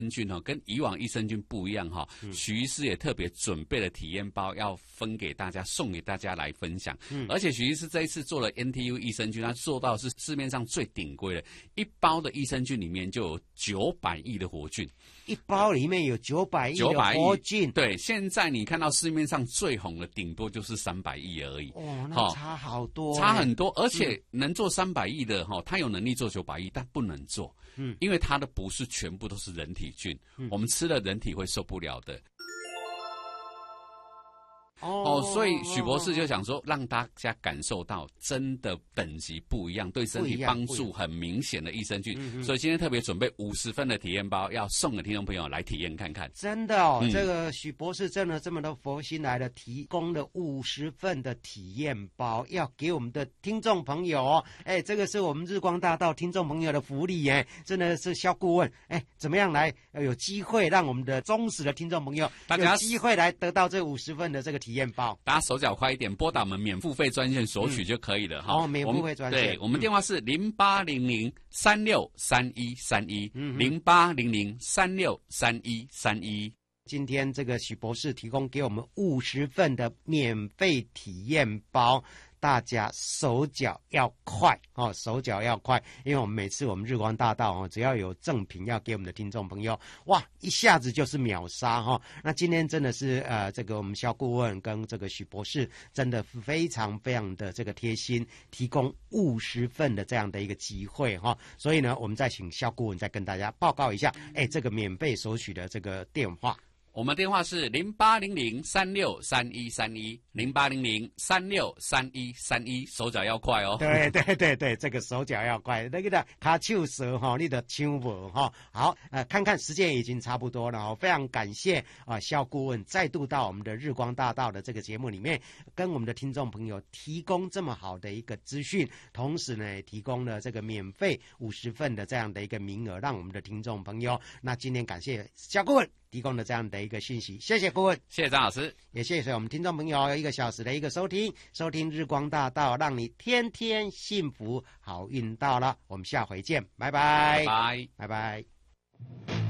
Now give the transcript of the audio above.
菌跟以往益生菌不一样许医师也特别准备了体验包，要分给大家，送给大家来分享。而且许医师这一次做了 NTU 益生菌，他做到是市面上最顶规的，一包的益生菌里面就有900亿的活菌， 一包里面有900亿的活菌。 对，现在你看到市面上最红的顶多就是300亿而已。 那差好多， 差很多，而且能做300亿的他有能力做900亿，但不能做。因为它的不是全部都是人体菌，我们吃了人体会受不了的。所以许博士就想说，让大家感受到真的等级不一样，对身体帮助很明显的益生菌。所以今天特别准备50份的体验包，要送给听众朋友来体验看看。 真的这个许博士真的这么的佛心来了，提供了50份的体验包，要给我们的听众朋友这个是我们日光大道听众朋友的福利真的是肖顾问怎么样来有机会让我们的忠实的听众朋友有机会来得到这50份的这个体验包。 大家手脚快一点，拨打我们免付费专线索取就可以了免付费专线。 对，我们电话是0800363131，0800363131。 今天这个许博士提供给我们50份的免费体验包，大家手脚要快手脚要快，因为我们每次我们日光大道只要有赠品要给我们的听众朋友，哇，一下子就是秒杀那今天真的是这个我们肖顾问跟这个许博士真的非常非常的这个贴心，提供50份的这样的一个机会所以呢，我们再请肖顾问再跟大家报告一下这个免费索取的这个电话。 我们电话是0800363131，0800363131，手脚要快对，这个手脚要快，那个的卡手舌你的抢不好，看看时间已经差不多了非常感谢肖顾问再度到我们的日光大道的这个节目里面，跟我们的听众朋友提供这么好的一个资讯，同时呢提供了这个免费50份的这样的一个名额，让我们的听众朋友，那今天感谢肖顾问提供了这样的一个讯息，谢谢顾问， 谢谢张老师， 也谢谢我们听众朋友1个小时的一个收听日光大道，让你天天幸福好运到了，我们下回见，拜拜， 拜拜， 拜拜。